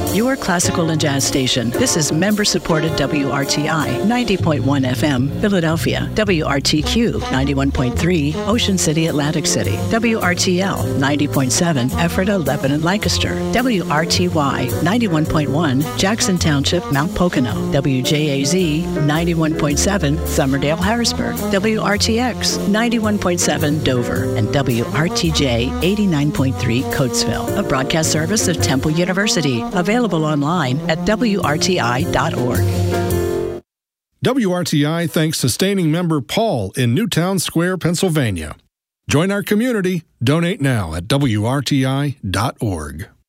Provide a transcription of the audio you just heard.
your classical and jazz station. This is member-supported WRTI 90.1 FM, Philadelphia, WRTQ 91.3, Ocean City, Atlantic City, WRTL 90.7, Ephrata, Lebanon, Lancaster, WRTY 91.1, Jackson Township, Mount Pocono, WJAZ 91.7, Summerdale, Harrisburg, WRTX 91.7, Dover, and WRTJ 89.3, Coatesville, a broadcast service of Temple University, available online at WRTI.org. WRTI thanks sustaining member Paul in Newtown Square, Pennsylvania. Join our community. Donate now at WRTI.org.